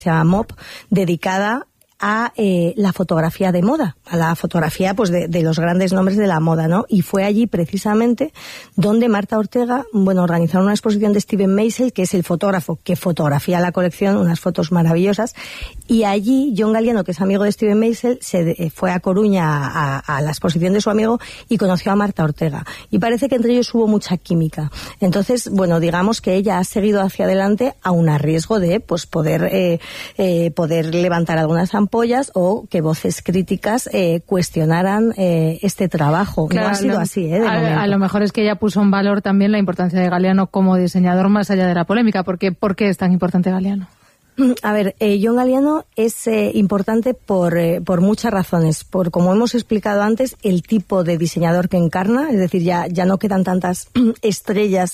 se llama MOP, dedicada a la fotografía de moda, a la fotografía pues de los grandes nombres de la moda, ¿no? Y fue allí precisamente donde Marta Ortega, organizaron una exposición de Steven Meisel, que es el fotógrafo que fotografía la colección, unas fotos maravillosas, y allí John Galliano, que es amigo de Steven Meisel, se fue a Coruña a la exposición de su amigo y conoció a Marta Ortega. Y parece que entre ellos hubo mucha química. Entonces, digamos que ella ha seguido hacia adelante aun a riesgo de pues poder levantar algunas ampollas o que voces críticas cuestionaran este trabajo. Claro, no ha sido así, de momento. A lo mejor es que ella puso en valor también la importancia de Galliano como diseñador más allá de la polémica. ¿Por qué es tan importante Galliano? A ver, John Galliano es importante por muchas razones. Por, como hemos explicado antes, el tipo de diseñador que encarna, es decir, ya no quedan tantas estrellas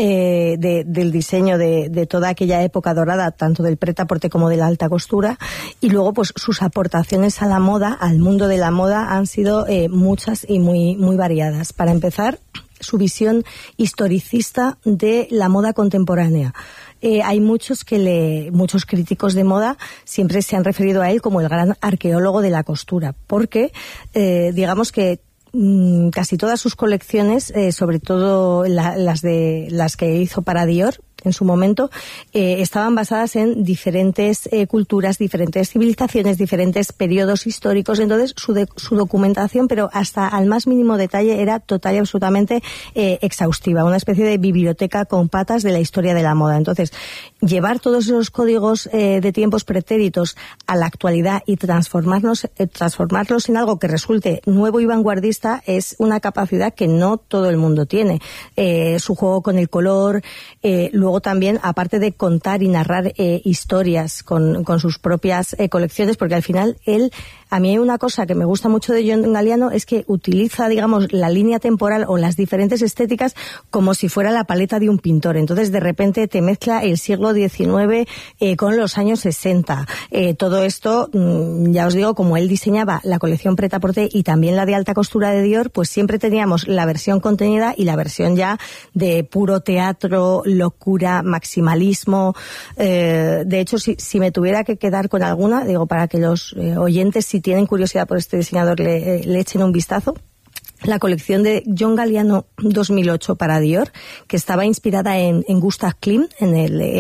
del diseño de toda aquella época dorada, tanto del prêt-à-porter como de la alta costura, y luego pues sus aportaciones a la moda, al mundo de la moda, han sido muchas y muy, muy variadas. Para empezar, su visión historicista de la moda contemporánea. Hay muchos críticos de moda siempre se han referido a él como el gran arqueólogo de la costura, porque digamos que casi todas sus colecciones, sobre todo las que hizo para Dior en su momento, estaban basadas en diferentes culturas, diferentes civilizaciones, diferentes periodos históricos. Entonces su documentación, pero hasta al más mínimo detalle, era total y absolutamente exhaustiva, una especie de biblioteca con patas de la historia de la moda. Entonces, llevar todos esos códigos de tiempos pretéritos a la actualidad y transformarlos en algo que resulte nuevo y vanguardista es una capacidad que no todo el mundo tiene. Su juego con el color, luego también, aparte de contar y narrar historias con sus propias colecciones, porque al final a mí hay una cosa que me gusta mucho de John Galliano, es que utiliza, digamos, la línea temporal o las diferentes estéticas como si fuera la paleta de un pintor. Entonces, de repente te mezcla el siglo XIX con los años 60. Todo esto, ya os digo, como él diseñaba la colección Pret-a-Porter y también la de alta costura de Dior, pues siempre teníamos la versión contenida y la versión ya de puro teatro, locura, maximalismo. De hecho, si me tuviera que quedar con alguna, digo, para que los oyentes, si tienen curiosidad por este diseñador, le echen un vistazo. La colección de John Galliano 2008 para Dior, que estaba inspirada en Gustav Klimt, en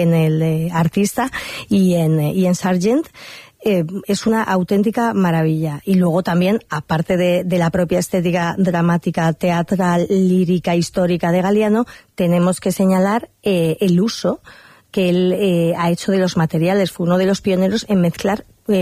el artista, y en Sargent. Es una auténtica maravilla. Y luego también, aparte de la propia estética dramática, teatral, lírica, histórica de Galliano, tenemos que señalar el uso que él ha hecho de los materiales. Fue uno de los pioneros en mezclar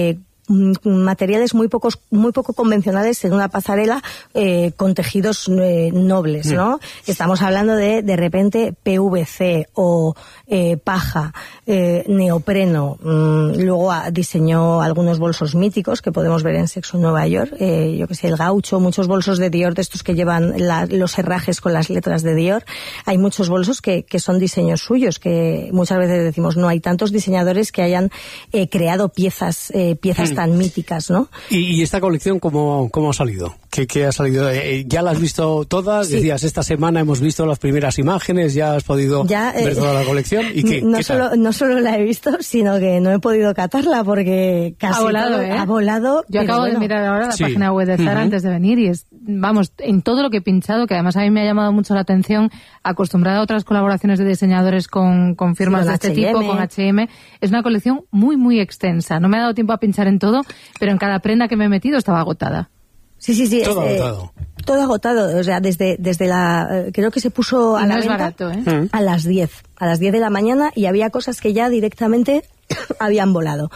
materiales muy poco convencionales en una pasarela con tejidos nobles, ¿no? Estamos hablando de repente PVC o paja, neopreno. Luego diseñó algunos bolsos míticos que podemos ver en Sexo Nueva York, yo que sé, el gaucho, muchos bolsos de Dior, de estos que llevan los herrajes con las letras de Dior. Hay muchos bolsos que son diseños suyos, que muchas veces decimos, no hay tantos diseñadores que hayan creado piezas tan míticas, ¿no? ¿Y esta colección cómo ha salido? ¿Qué ha salido? ¿Ya la has visto todas? Sí. Decías, esta semana hemos visto las primeras imágenes, ¿ya has podido ver toda la colección? ¿Y qué? No solo la he visto, sino que no he podido catarla porque casi ha volado. Yo acabo de mirar ahora la página web de Zara antes de venir y en todo lo que he pinchado, que además a mí me ha llamado mucho la atención, acostumbrada a otras colaboraciones de diseñadores con firmas de este tipo, con H&M, es una colección muy, muy extensa. No me ha dado tiempo a pinchar en todo, pero en cada prenda que me he metido estaba agotada. Sí. Todo agotado. Todo agotado, o sea, desde creo que se puso a la venta barato, a las 10 de la mañana, y había cosas que ya directamente habían volado.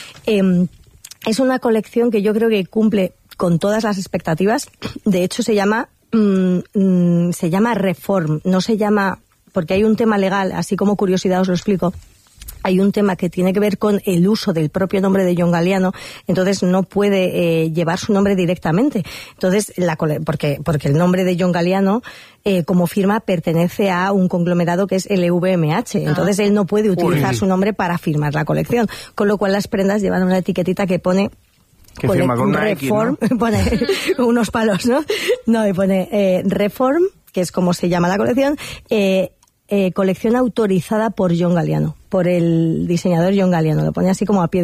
Es una colección que yo creo que cumple con todas las expectativas. De hecho, se llama Reform, no se llama, porque hay un tema legal, así como curiosidad os lo explico. Hay un tema que tiene que ver con el uso del propio nombre de John Galliano, entonces no puede llevar su nombre directamente. Entonces, porque el nombre de John Galliano como firma pertenece a un conglomerado que es LVMH, entonces él no puede utilizar su nombre para firmar la colección, con lo cual las prendas llevan una etiquetita que pone firma con una Reform, X, ¿no? Pone unos palos, ¿no? No, y pone Reform, que es como se llama la colección, colección autorizada por John Galliano, por el diseñador John Galliano. Lo pone así como a pie